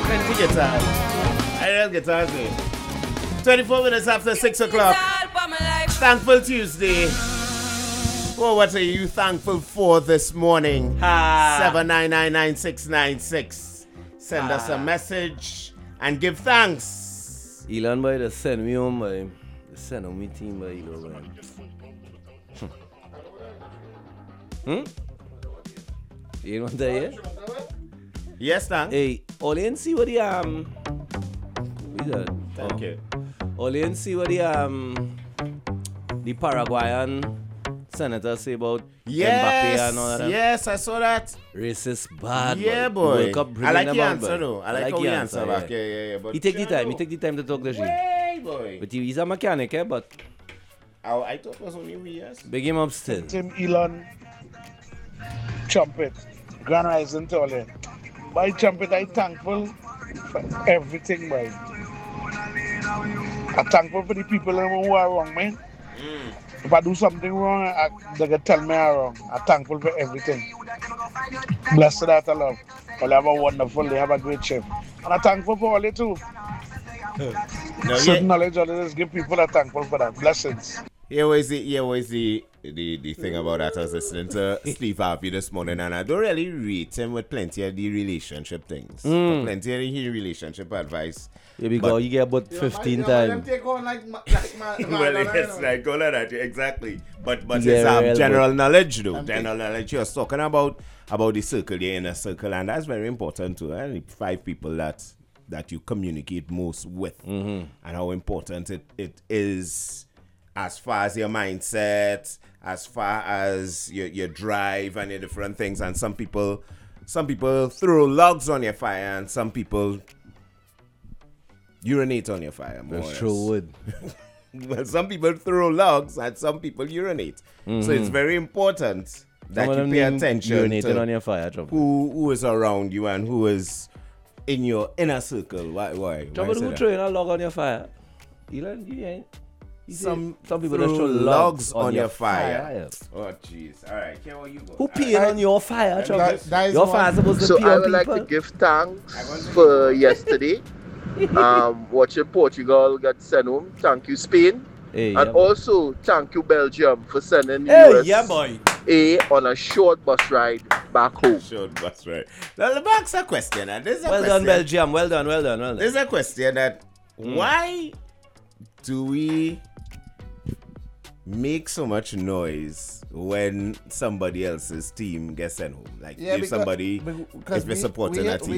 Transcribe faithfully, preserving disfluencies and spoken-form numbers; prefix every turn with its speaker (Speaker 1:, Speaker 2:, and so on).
Speaker 1: Plenty guitars. I love guitars, man. twenty-four minutes after six o'clock. Thankful Tuesday. Well, what are you thankful for this morning?
Speaker 2: Ha.
Speaker 1: seven nine nine nine six nine six. Send
Speaker 2: ha.
Speaker 1: us a message and give thanks.
Speaker 2: Elon, boy, they send me home, boy. They send on me team, boy, Elon, boy. Hmm? You want to hear?
Speaker 1: Yes, thank.
Speaker 2: Hey, all you see what the, um... What is that?
Speaker 1: Thank
Speaker 2: oh.
Speaker 1: you.
Speaker 2: All you see what the, um... The Paraguayan senator say about
Speaker 1: Yes,
Speaker 2: Mbappe and all that.
Speaker 1: yes, I saw that.
Speaker 2: Racist bad,
Speaker 1: Yeah,
Speaker 2: boy.
Speaker 1: boy.
Speaker 2: World Cup
Speaker 1: I
Speaker 2: bringing
Speaker 1: like
Speaker 2: them
Speaker 1: your
Speaker 2: out,
Speaker 1: answer,
Speaker 2: boy.
Speaker 1: though. I like,
Speaker 2: I
Speaker 1: how
Speaker 2: your
Speaker 1: you answer
Speaker 2: yeah.
Speaker 1: back. Yeah, yeah, yeah. But
Speaker 2: He take the
Speaker 1: Chano,
Speaker 2: time. He take the time to talk the shit.
Speaker 1: Way, boy.
Speaker 2: But he, he's a mechanic, eh? But
Speaker 1: Oh, I thought it was only me, yes.
Speaker 2: big him up still.
Speaker 3: Tim Elon Trumpet, Grand Rising to all you. By Trumpet, I'm thankful for everything, boy. I'm thankful for the people who are wrong, man.
Speaker 1: Mm.
Speaker 3: If I do something wrong, I, they can tell me I'm wrong. I'm thankful for everything. Blessed that I love. Well, have a wonderful day, have a great trip. And I'm thankful for all you too.
Speaker 1: No,
Speaker 3: Certain
Speaker 1: yeah.
Speaker 3: knowledge, all this give people are thankful for that. Blessings.
Speaker 1: Here was the here was the, the the thing about that. I was listening to Steve Harvey this morning, and I don't really rate him with plenty of the relationship things,
Speaker 2: Mm.
Speaker 1: plenty of the relationship advice.
Speaker 2: Yeah, because
Speaker 1: But-
Speaker 2: you get about fifteen
Speaker 4: Yeah, man,
Speaker 2: times.
Speaker 4: them take on like, ma- like ma-
Speaker 1: Well,
Speaker 4: ma-
Speaker 1: it's
Speaker 4: ma-
Speaker 1: like all of that, exactly. But but
Speaker 2: Yeah,
Speaker 1: it's um,
Speaker 2: real
Speaker 1: general knowledge, though.
Speaker 4: I'm
Speaker 1: General knowledge. You're talking about about the circle, the inner circle, and that's very important too. Eh? The five people that that you communicate most with,
Speaker 2: Mm-hmm.
Speaker 1: and how important it, it is as far as your mindset, as far as your your drive and your different things. And some people, some people throw logs on your fire, and some people urinate on your fire. More or
Speaker 2: That's
Speaker 1: less.
Speaker 2: true wood.
Speaker 1: Well, some people throw logs and some people urinate. So it's very important that
Speaker 2: Some of
Speaker 1: you
Speaker 2: them
Speaker 1: pay
Speaker 2: mean
Speaker 1: attention
Speaker 2: urinating
Speaker 1: to
Speaker 2: on your fire, Trouble.
Speaker 1: who who is around you and who is in your inner circle. Why? Why?
Speaker 2: Trouble,
Speaker 1: why say
Speaker 2: who
Speaker 1: that?
Speaker 2: throwing a log on your fire? Elon, you ain't. You see,
Speaker 1: Some
Speaker 2: some people
Speaker 1: throw
Speaker 2: just throw
Speaker 1: logs
Speaker 2: logs
Speaker 1: on your fire.
Speaker 2: fire.
Speaker 1: Oh, jeez. All right. Here you go.
Speaker 2: Who
Speaker 1: All
Speaker 2: peeing
Speaker 1: right.
Speaker 2: on your fire, Trouble?
Speaker 4: that- that is
Speaker 2: Your
Speaker 4: one-
Speaker 2: fire supposed to
Speaker 5: So
Speaker 2: pee
Speaker 5: I
Speaker 2: on
Speaker 5: would like
Speaker 2: people?
Speaker 5: to give thanks for yesterday. Um, watching Portugal get sent home. Thank you, Spain.
Speaker 2: Hey,
Speaker 5: And
Speaker 2: yeah, boy.
Speaker 5: also thank you, Belgium, for sending the
Speaker 2: Hey,
Speaker 5: U S
Speaker 2: yeah, boy.
Speaker 5: A on a short bus ride back home.
Speaker 1: Sure, that's right. Now, the box a question. And this is a
Speaker 2: Well
Speaker 1: question.
Speaker 2: done, Belgium. Well done, well done, well done.
Speaker 1: There's a question that
Speaker 2: Hmm.
Speaker 1: why do we make so much noise when somebody else's team gets sent home? Like
Speaker 4: Yeah,
Speaker 1: if
Speaker 4: because-
Speaker 1: somebody,
Speaker 4: because
Speaker 1: if we're
Speaker 4: we-
Speaker 1: supporting
Speaker 4: we-
Speaker 1: a team.